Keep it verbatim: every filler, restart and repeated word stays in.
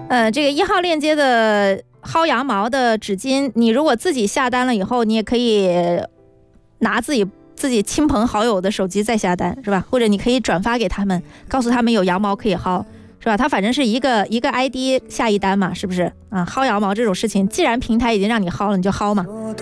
呃，这个一号链接的薅羊毛的纸巾，你如果自己下单了以后，你也可以拿自己自己亲朋好友的手机再下单，是吧？或者你可以转发给他们，告诉他们有羊毛可以薅，是吧？他反正是一个一个 I D 下一单嘛，是不是啊？薅羊毛这种事情，既然平台已经让你薅了，你就薅嘛。